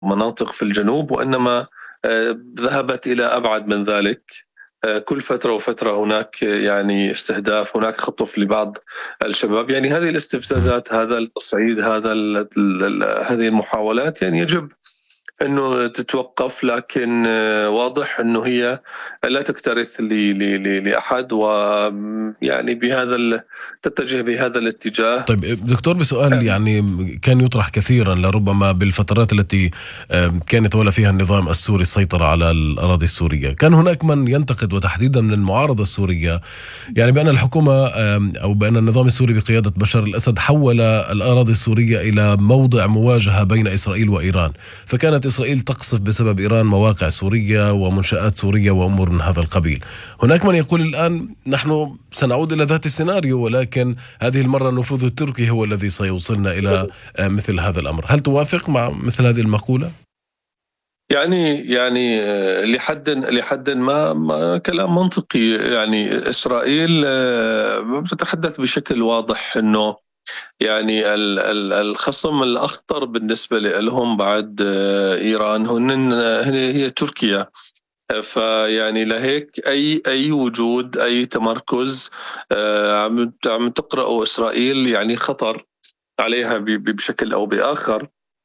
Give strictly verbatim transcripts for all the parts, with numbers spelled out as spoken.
مناطق في الجنوب، وإنما ذهبت إلى أبعد من ذلك. كل فترة وفترة هناك يعني استهداف، هناك خطف لبعض الشباب. يعني هذه الاستفزازات، هذا التصعيد، هذا هذه المحاولات يعني يجب أنه تتوقف، لكن واضح أنه هي لا تكترث لأحد، ويعني بهذا تتجه بهذا الاتجاه. طيب دكتور، بسؤال يعني كان يطرح كثيرا لربما بالفترات التي كانت ولا فيها النظام السوري السيطرة على الأراضي السورية، كان هناك من ينتقد وتحديدا من المعارضة السورية يعني بأن الحكومة أو بأن النظام السوري بقيادة بشار الأسد حول الأراضي السورية إلى موضع مواجهة بين إسرائيل وإيران، فكانت إسرائيل تقصف بسبب إيران مواقع سورية ومنشآت سورية وأمور من هذا القبيل. هناك من يقول الآن نحن سنعود إلى ذات السيناريو، ولكن هذه المرة النفوذ التركي هو الذي سيوصلنا إلى مثل هذا الأمر. هل توافق مع مثل هذه المقولة؟ يعني يعني لحد لحد ما, ما كلام منطقي. يعني إسرائيل بتتحدث بشكل واضح إنه يعني الخصم الأخطر بالنسبة لهم بعد إيران هي تركيا. فيعني لهيك أي أي وجود أي تمركز عم عم تقرأه إسرائيل يعني خطر عليها بشكل أو بآخر.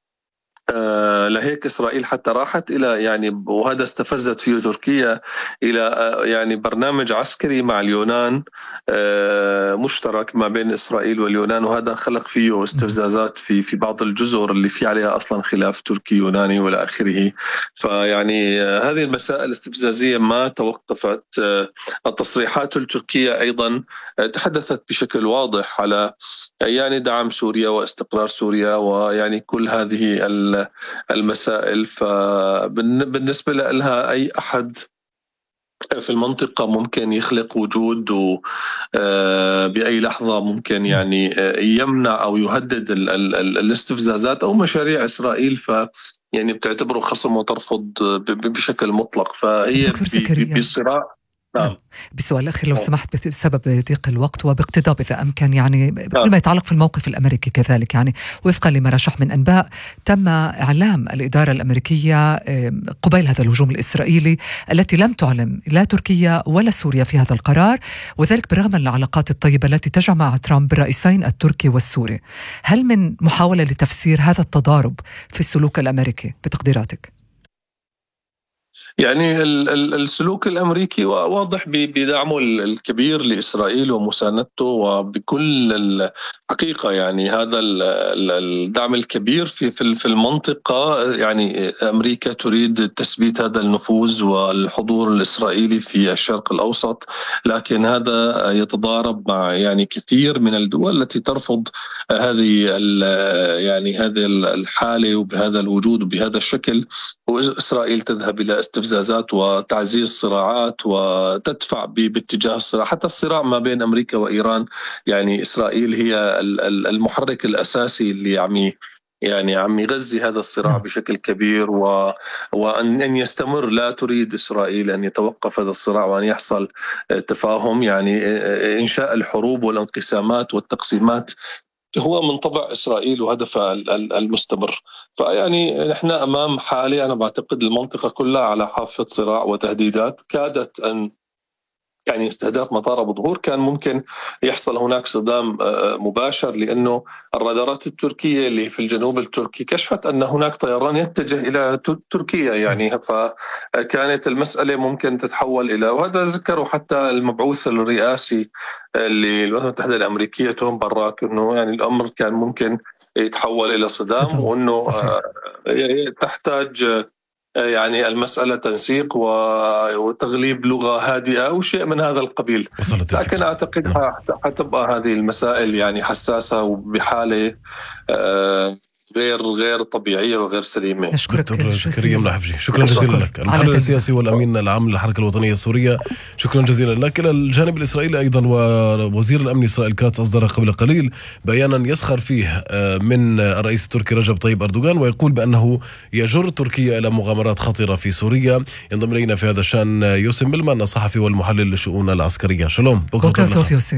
آه لهيك إسرائيل حتى راحت إلى يعني، وهذا استفزت فيه تركيا، إلى آه يعني برنامج عسكري مع اليونان آه مشترك ما بين إسرائيل واليونان، وهذا خلق فيه استفزازات في في بعض الجزر اللي في عليها أصلا خلاف تركي يوناني ولا آخره. فيعني آه هذه المسائل الاستفزازية ما توقفت. آه التصريحات التركية أيضا آه تحدثت بشكل واضح على يعني دعم سوريا واستقرار سوريا، ويعني كل هذه المسائل. فبالنسبة لها أي أحد في المنطقة ممكن يخلق وجود بأي لحظة ممكن يعني يمنع أو يهدد الاستفزازات أو مشاريع إسرائيل، ف يعني بتعتبره خصم وترفض بشكل مطلق. فهي بصراع. نعم. بالسؤال الأخير لو سمحت، بسبب ضيق الوقت وباقتضاب إذا أمكن يعني بكل ما يتعلق في الموقف الأمريكي كذلك، يعني وفقا لما رشح من أنباء تم إعلام الإدارة الأمريكية قبيل هذا الهجوم الإسرائيلي التي لم تعلم لا تركيا ولا سوريا في هذا القرار، وذلك بالرغم من العلاقات الطيبة التي تجمع ترامب بالرئيسين التركي والسوري. هل من محاولة لتفسير هذا التضارب في السلوك الأمريكي بتقديراتك؟ يعني السلوك الأمريكي واضح بدعمه الكبير لإسرائيل ومساندته، وبكل الحقيقة يعني هذا الدعم الكبير في في المنطقة. يعني أمريكا تريد تثبيت هذا النفوذ والحضور الإسرائيلي في الشرق الأوسط، لكن هذا يتضارب مع يعني كثير من الدول التي ترفض هذه يعني هذه الحالة وبهذا الوجود وبهذا الشكل، وإسرائيل تذهب إلى استفزازات وتعزيز صراعات وتدفع باتجاه الصراع. حتى الصراع ما بين أمريكا وإيران، يعني إسرائيل هي المحرك الأساسي اللي عم يعني عم يغذي هذا الصراع بشكل كبير، و... وأن أن يستمر. لا تريد إسرائيل أن يتوقف هذا الصراع وأن يحصل تفاهم. يعني إنشاء الحروب والانقسامات والتقسيمات هو من طبع إسرائيل وهدفها المستمر. فيعني نحن أمام حالة أنا بعتقد المنطقة كلها على حافة صراع وتهديدات كادت أن يعني استهداف مطار أبو ظهور كان ممكن يحصل هناك صدام مباشر، لأنه الرادارات التركية اللي في الجنوب التركي كشفت أن هناك طيران يتجه إلى تركيا. يعني فكانت المسألة ممكن تتحول إلى، وهذا ذكروا حتى المبعوث الرئاسي للولايات المتحدة الأمريكية توم باراك، أنه يعني الأمر كان ممكن يتحول إلى صدام، وأنه تحتاج يعني المسألة تنسيق وتغليب لغة هادئة أو شيء من هذا القبيل. لكن أعتقد حتبقى هذه المسائل يعني حساسة وبحالة غير غير طبيعية وغير سليمة. دكتور شكريا منحفجي، شكرا جزيلا لك، المحلل السياسي والأمين العام للحركة الوطنية السورية. شكرا جزيلا لك. إلى الجانب الإسرائيلي أيضا، ووزير الأمن إسرائيل كاتس أصدر قبل قليل بيانا يسخر فيه من الرئيس التركي رجب طيب أردوغان، ويقول بأنه يجر تركيا إلى مغامرات خطيرة في سوريا. ينضم إلينا في هذا الشأن يوسف ملمان، الصحفي والمحلل للشؤون العسكرية. شلوم. بوكر توف يوسف.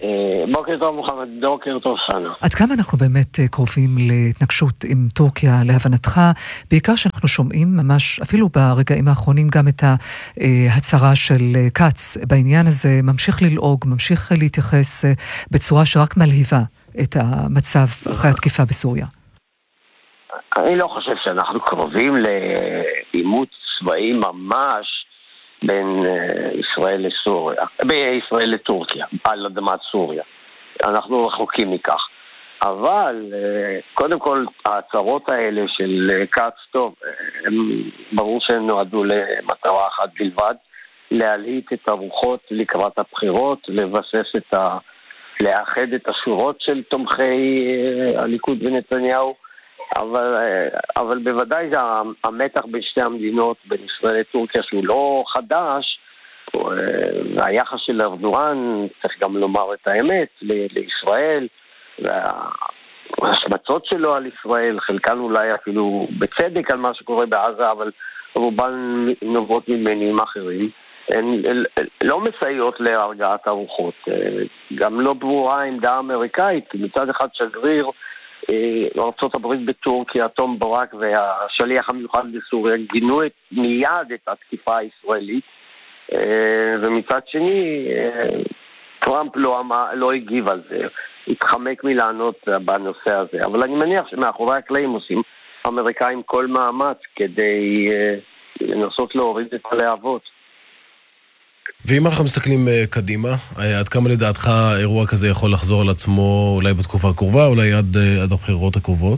בוקר טוב מוחמד, בוקר טוב סנה. עד כמה אנחנו באמת קרובים להתנגשות עם טורקיה להבנתך, בעיקר שאנחנו שומעים ממש אפילו ברגעים האחרונים גם את ההצהרה של קץ בעניין הזה, ממשיך ללעוג, ממשיך להתייחס בצורה שרק מלהיבה את המצב אחרי התקיפה בסוריה. אני לא חושב שאנחנו קרובים לעימות צבאי ממש בין ישראל לסוריה, בישראל לטורקיה, על אדמת סוריה. אנחנו רחוקים מכך. אבל קודם כל ההצהרות האלה של קץ טוב, ברור שהן נועדו למטרה אחת בלבד, להלהיט את הרוחות לקראת הבחירות, לבסס את ה... לאחד את השורות של תומכי הליכוד ונתניהו, אבל, אבל בוודאי זה המתח בין שתי המדינות, בין ישראל לטורקיה, שהוא לא חדש, והיחס של ארדואן, צריך גם לומר את האמת, לישראל, וההשמצות שלו על ישראל, חלקן אולי אפילו בצדק על מה שקורה בעזה, אבל רובן נובעות ממניעים אחרים, הן לא מסייעות להרגעת הרוחות. גם לא ברורה העמדה האמריקאית, מצד אחד שגריר ארצות הברית בטורקיה, תום ברק, והשליח המיוחד בסוריה גינו מיד את התקיפה הישראלית, ומצד שני טראמפ לא, לא הגיב על זה, התחמק מלענות בנושא הזה. אבל אני מניח שמאחורי הקלעים עושים האמריקאים כל מאמץ כדי לנסות להוריד את הלהבות. ואם אנחנו מסתכלים קדימה, עד כמה לדעתך אירוע כזה יכול לחזור על עצמו אולי בתקופה הקרובה, אולי עד, עד הבחירות הקרובות?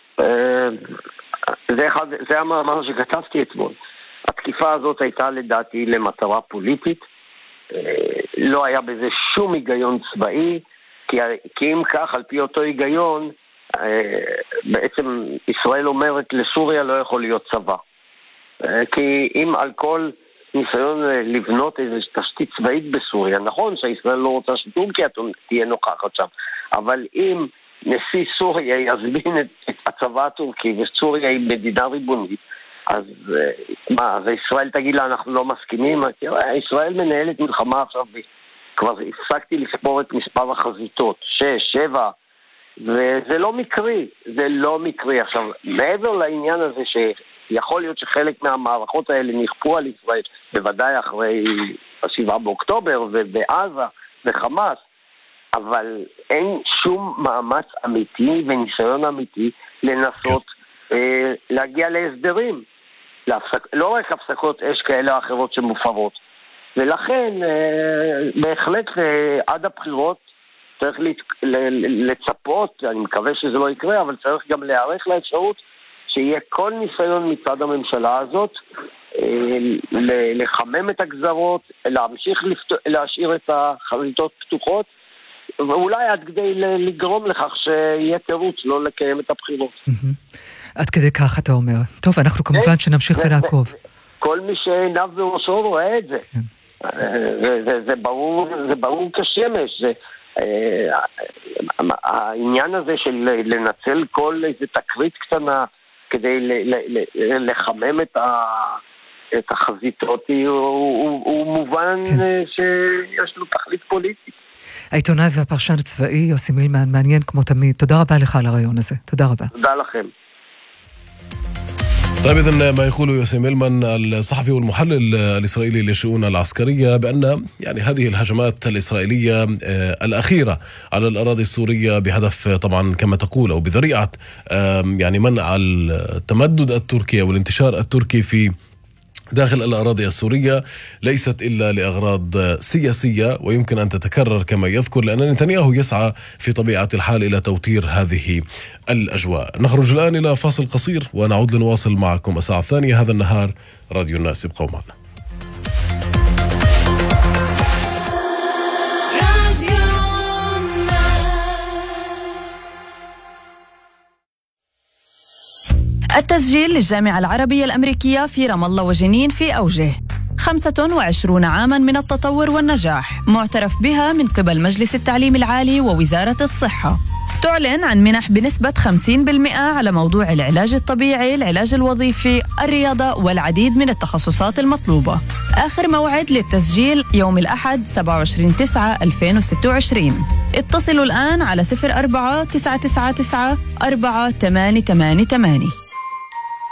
זה, אחד, זה המאמר שכתבתי אתמול. התקיפה הזאת הייתה לדעתי למטרה פוליטית, לא היה בזה שום היגיון צבאי, כי, כי אם כך, על פי אותו היגיון, בעצם ישראל אומרת לסוריה לא יכול להיות צבא. כי אם על כל ניסיון לבנות איזו תשתית צבאית בסוריה, נכון שישראל לא רוצה שטורקיה תהיה נוכחת שם, אבל אם נשיא סוריה יזמין את הצבא הטורקי וסוריה היא מדינה ריבונית, אז מה, אז ישראל תגיד לה אנחנו לא מסכימים? ישראל מנהלת מלחמה עכשיו, כבר הפסקתי לספור את מספר החזיתות, שש, שבע, וזה לא מקרי, זה לא מקרי. עכשיו, מעבר לעניין הזה שיכול להיות שחלק מהמערכות האלה נכפו על ישראל, בוודאי אחרי השבעה באוקטובר ובעזה וחמאס, אבל אין שום מאמץ אמיתי וניסיון אמיתי לנסות אה, להגיע להסדרים, להפסק, לא רק הפסקות אש כאלה או אחרות שמופרות. ולכן אה, בהחלט אה, עד הבחירות צריך לצפות, אני מקווה שזה לא יקרה, אבל צריך גם להיערך לאפשרות שיהיה כל ניסיון מצד הממשלה הזאת לחמם את הגזרות, להמשיך להשאיר את החזיתות פתוחות, ואולי עד כדי לגרום לכך שיהיה תירוץ לא לקיים את הבחירות. עד כדי כך אתה אומר. טוב, אנחנו כמובן שנמשיך ונעקוב. כל מי שעיניו בראשו רואה את זה. זה ברור כשמש, זה העניין הזה של לנצל כל איזה תקרית קטנה כדי לחמם את החזיתות הוא מובן שיש לו תכלית פוליטית. העיתונאי והפרשן הצבאי יוסי מילמן, מעניין כמו תמיד. תודה רבה לך על הרעיון הזה. תודה רבה. תודה לכם. طيب إذن ما يقوله يوسي ميلمان الصحفي والمحلل الإسرائيلي للشؤون العسكرية بأن يعني هذه الهجمات الإسرائيلية الأخيرة على الأراضي السورية بهدف طبعا كما تقول أو بذريعة يعني منع التمدد التركي والانتشار التركي في داخل الأراضي السورية ليست إلا لأغراض سياسية ويمكن أن تتكرر كما يذكر لأن نتنياهو يسعى في طبيعة الحال إلى توتير هذه الأجواء. نخرج الآن إلى فاصل قصير ونعود لنواصل معكم الساعة الثانية هذا النهار. راديو الناس، ابقوا معنا. التسجيل للجامعة العربية الأمريكية في رام الله وجنين في أوجه. خمسة وعشرين عاما من التطور والنجاح معترف بها من قبل مجلس التعليم العالي ووزارة الصحة. تعلن عن منح بنسبة خمسين بالمئة على موضوع العلاج الطبيعي، العلاج الوظيفي، الرياضة والعديد من التخصصات المطلوبة. آخر موعد للتسجيل يوم الأحد سبعة وعشرين تسعة ألفين وستة وعشرين. اتصلوا الآن على صفر أربعة تسعة تسعة تسعة أربعة ثمانية ثمانية ثمانية.